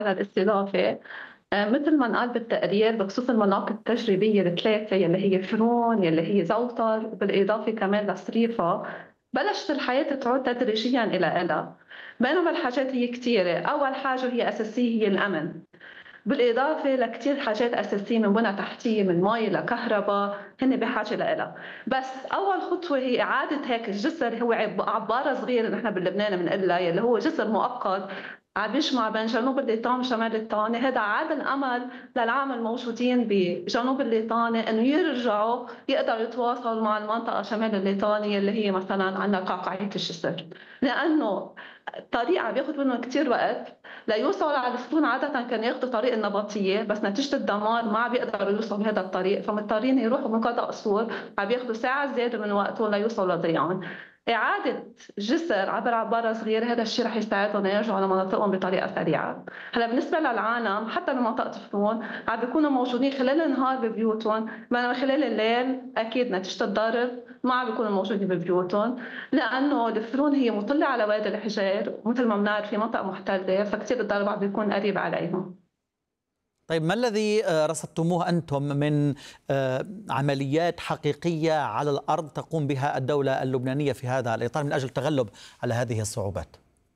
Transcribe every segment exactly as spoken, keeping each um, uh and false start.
الاستضافة. آه، مثل ما انقال بالتقرير بخصوص المناطق التجريبية الثلاثة يلي هي فرون يلي هي زوطر بالإضافة كمان لصريفة، بلشت الحياة تعود تدريجيا إلى إلها. بينما الحاجات هي كثيرة، أول حاجة هي أساسية هي الأمن، بالإضافة لكتير حاجات أساسية من بنى تحتية من مي لكهرباء هن بحاجة لها. بس أول خطوة هي إعادة هيك الجسر، هو عب- عبارة صغيرة نحن بلبنان بنقول لها يلي هو جسر مؤقت عم بيجمع بين جنوب الليطان وشمال الليطاني. هذا عاد الأمل للعامل الموجودين بجنوب الليطاني إنه يرجعوا يقدروا يتواصلوا مع المنطقة شمال الليطاني اللي هي مثلا عندنا قعقاعية الجسر، لأنه الطريق عم بياخذ منهم كثير وقت ليوصلوا على السفن. عادة كانوا ياخذوا طريق النبطية، بس نتيجة الدمار ما عم بيقدروا يوصلوا بهذا الطريق، فمضطرين يروحوا من قضاء قصور، عم بياخذوا ساعة زيادة من وقتهم ليوصلوا لضيعان. إعادة جسر عبر عبارة صغيرة هذا الشيء رح يساعدهم يرجعوا على مناطقهم بطريقة سريعة. هلا بالنسبة للعالم حتى بمنطقة فرون عم بيكونوا موجودين خلال النهار ببيوتهم، بينما خلال الليل أكيد نتيجة الضرر ما عم بيكونوا موجودين ببيوتهم، لأنه الفرون هي مطلة على وادي الحجار ومثل ما بنعرف في منطقة محتلة، فكتير الضرب عم بيكون قريب عليهم. طيب، ما الذي آه، رصدتموه أنتم من آه، عمليات حقيقية على الأرض تقوم بها الدولة اللبنانية في هذا الإطار من أجل التغلب على هذه الصعوبات؟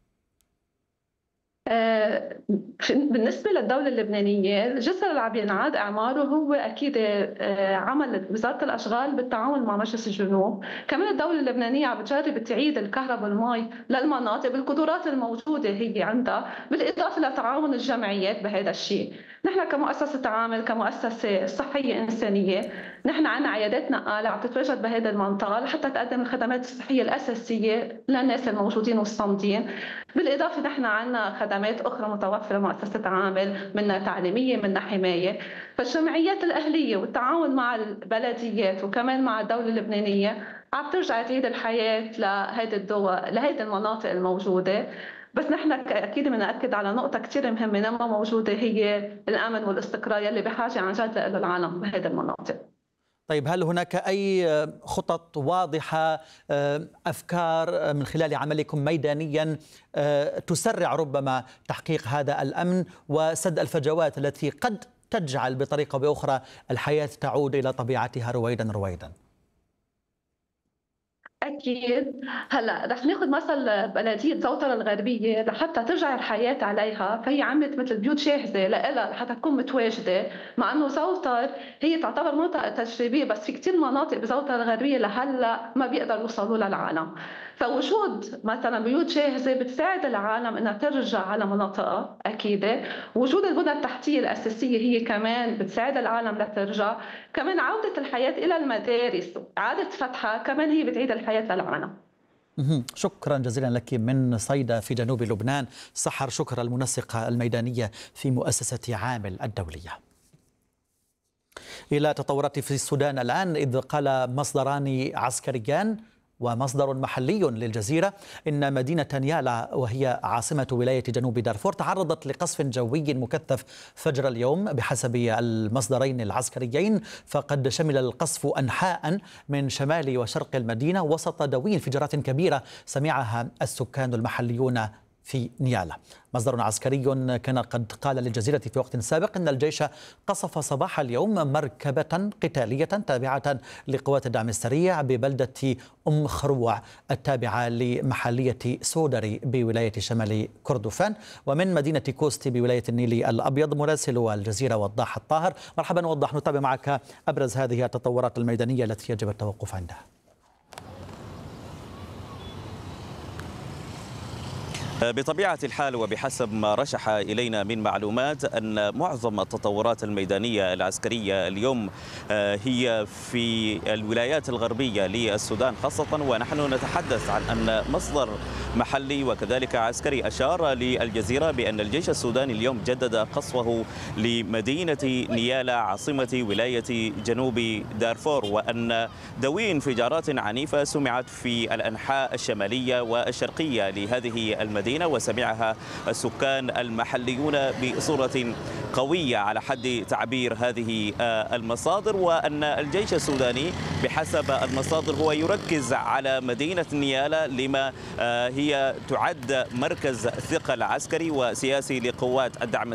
آه، بالنسبة للدولة اللبنانية الجسر اللي عم ينعاد إعماره هو أكيد آه، عمل وزارة الأشغال بالتعاون مع مجلس الجنوب. كمان الدولة اللبنانية عم بتجرب تعيد الكهرباء والمي للمناطق بالقدرات الموجودة هي عندها، بالإضافة لتعاون الجمعيات بهذا الشيء. نحن كمؤسسة عامل كمؤسسة صحية إنسانية نحن عندنا عيادات نقالة عم تتواجد بهذه المنطقة لحتى تقدم الخدمات الصحية الأساسية للناس الموجودين والصامدين. بالإضافة نحن عندنا خدمات أخرى متوفرة مؤسسة عامل، منها تعليمية منها حماية. فالجمعيات الأهلية والتعاون مع البلديات وكمان مع الدولة اللبنانية عم ترجع تعيد الحياة لهيدي الدول لهيدي المناطق الموجودة. بس نحن أكيد بنأكد على نقطة كثير مهمة لما موجودة هي الأمن والاستقرار يلي بحاجة عن جد له العالم بهذه المناطق. طيب، هل هناك أي خطط واضحة، أفكار من خلال عملكم ميدانيا تسرع ربما تحقيق هذا الأمن وسد الفجوات التي قد تجعل بطريقة أو بأخرى الحياة تعود إلى طبيعتها رويدا رويدا؟ أكيد. هلا رح ناخذ مثل بلدية زوطر الغربية لحتى ترجع الحياة عليها، فهي عملت مثل بيوت جاهزة لها لحتى تكون متواجدة، مع إنه زوطر هي تعتبر منطقة تجريبية، بس في كثير مناطق بزوطر الغربية لهلا ما بيقدروا يوصلوا للعالم. فوجود مثلا بيوت جاهزة بتساعد العالم إنها ترجع على مناطقها أكيد. وجود البنى التحتية الأساسية هي كمان بتساعد العالم لترجع. كمان عودة الحياة إلى المدارس، إعادة فتحها كمان هي بتعيد الحياة للعالم. مهم. شكرا جزيلا لك من صيدا في جنوب لبنان. سحر شكر، المنسقة الميدانية في مؤسسة عامل الدولية. إلى تطورات في السودان الآن، إذ قال مصدران عسكريان ومصدر محلي للجزيرة إن مدينة نيالا وهي عاصمة ولاية جنوب دارفور تعرضت لقصف جوي مكثف فجر اليوم. بحسب المصدرين العسكريين فقد شمل القصف أنحاء من شمال وشرق المدينة وسط دوي انفجارات كبيرة سمعها السكان المحليون في نيالا. مصدر عسكري كان قد قال للجزيرة في وقت سابق أن الجيش قصف صباح اليوم مركبة قتالية تابعة لقوات الدعم السريع ببلدة أم خروع التابعة لمحلية سودري بولاية شمال كردفان. ومن مدينة كوستي بولاية النيل الأبيض مراسل الجزيرة وضاح الطاهر. مرحبا وضاح، نتابع معك أبرز هذه التطورات الميدانية التي يجب التوقف عندها. بطبيعة الحال وبحسب ما رشح إلينا من معلومات أن معظم التطورات الميدانية العسكرية اليوم هي في الولايات الغربية للسودان خاصة، ونحن نتحدث عن أن مصدر محلي وكذلك عسكري أشار للجزيرة بأن الجيش السوداني اليوم جدد قصفه لمدينة نيالا عاصمة ولاية جنوب دارفور، وأن دوي انفجارات عنيفة سمعت في الأنحاء الشمالية والشرقية لهذه المدينة وسمعها السكان المحليون بصورة قوية على حد تعبير هذه المصادر. وأن الجيش السوداني بحسب المصادر هو يركز على مدينة نيالا لما هي تعد مركز ثقل عسكري وسياسي لقوات الدعم